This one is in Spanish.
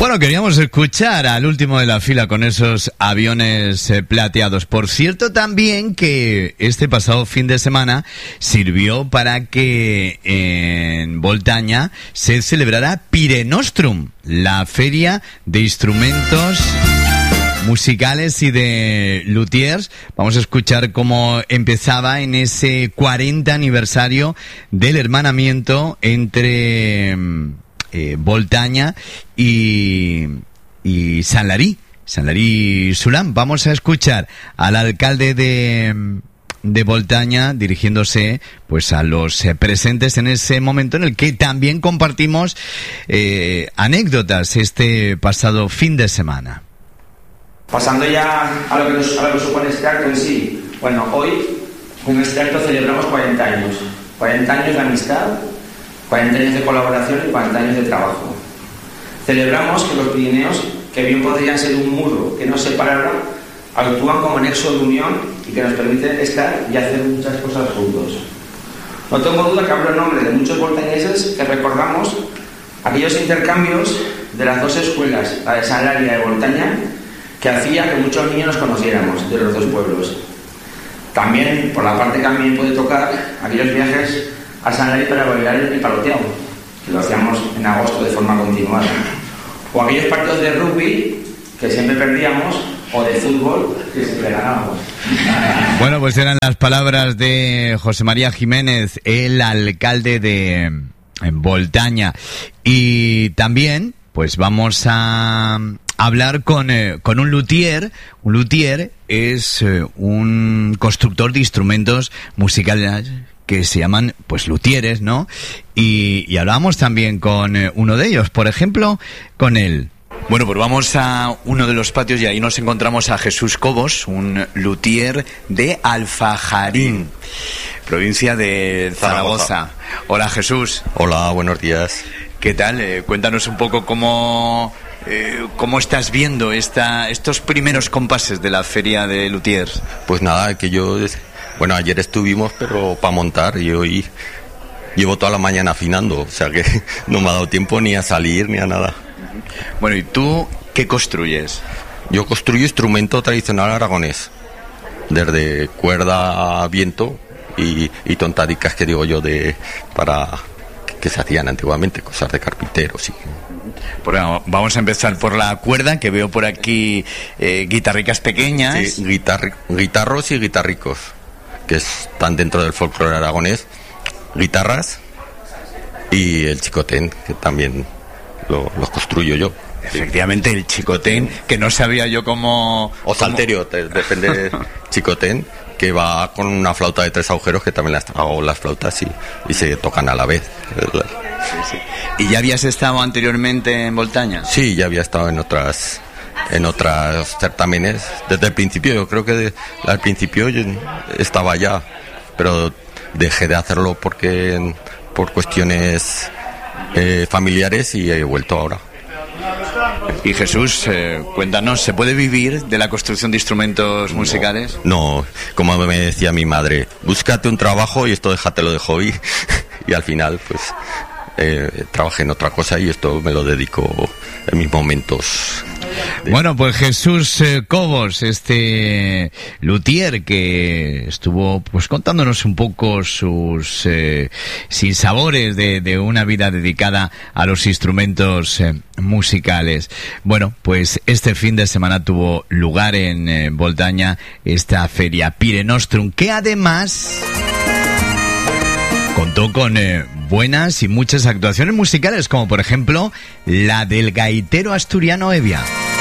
Bueno, queríamos escuchar al último de la fila con esos aviones plateados. Por cierto, también que este pasado fin de semana sirvió para que en Boltaña se celebrara Pire Nostrum, la feria de instrumentos musicales y de luthiers. Vamos a escuchar cómo empezaba en ese 40 aniversario del hermanamiento entre Boltaña y Sanlarí Sulán. Vamos a escuchar al alcalde de Boltaña dirigiéndose pues a los presentes en ese momento en el que también compartimos anécdotas este pasado fin de semana. Pasando ya a lo que supone este acto en sí. Bueno, hoy con este acto celebramos 40 años. 40 años de amistad, 40 años de colaboración y 40 años de trabajo. Celebramos que los Pirineos, que bien podrían ser un muro que nos separara, actúan como nexo de unión y que nos permite estar y hacer muchas cosas juntos. No tengo duda que hablo en nombre de muchos boltañeses que recordamos aquellos intercambios de las dos escuelas, la de Sanlarí y la de Boltaña, que hacía que muchos niños nos conociéramos de los dos pueblos. También, por la parte que a mí me puede tocar, aquellos viajes a Sanlarí para bailar el paloteado, que lo hacíamos en agosto de forma continuada. O aquellos partidos de rugby que siempre perdíamos, o de fútbol que siempre ganábamos. Bueno, pues eran las palabras de José María Jiménez, el alcalde de Boltaña. Y también, pues vamos a hablar con un luthier. Un luthier es un constructor de instrumentos musicales que se llaman, pues, luthieres, ¿no? Y hablábamos también con uno de ellos, por ejemplo, con él. Bueno, pues vamos a uno de los patios y ahí nos encontramos a Jesús Cobos, un luthier de Alfajarín, provincia de Zaragoza. Hola, Jesús. Hola, buenos días. ¿Qué tal? Cuéntanos un poco cómo estás viendo estos primeros compases de la feria de luthiers. Pues nada, que ayer estuvimos, pero para montar, y hoy llevo toda la mañana afinando, o sea que no me ha dado tiempo ni a salir ni a nada. Bueno, ¿y tú qué construyes? Yo construyo instrumento tradicional aragonés, desde cuerda a viento y tontadicas que digo yo para que se hacían antiguamente, cosas de carpinteros. Bueno, vamos a empezar por la cuerda, que veo por aquí guitarricas pequeñas. Sí, guitarros y guitarricos, que están dentro del folclore aragonés, guitarras y el chicotén, que también los construyo yo. Efectivamente, el chicotén, que no sabía yo cómo... O salterio, depende. Chicotén, que va con una flauta de 3 agujeros, que también hago las flautas y se tocan a la vez. Sí. ¿Y ya habías estado anteriormente en Boltaña? Sí, ya había estado en otros certámenes. Desde el principio, yo creo que al principio yo estaba ya, pero dejé de hacerlo por cuestiones familiares y he vuelto ahora. Y Jesús, cuéntanos, ¿se puede vivir de la construcción de instrumentos musicales? No, como me decía mi madre, búscate un trabajo y esto déjatelo de hobby. Y al final, pues, trabajé en otra cosa y esto me lo dedico en mis momentos. Bueno, pues Jesús Cobos, este luthier que estuvo pues contándonos un poco sus sinsabores de una vida dedicada a los instrumentos musicales. Bueno, pues este fin de semana tuvo lugar en Boltaña esta feria Pire Nostrum, que además contó con buenas y muchas actuaciones musicales, como por ejemplo la del gaitero asturiano Evia.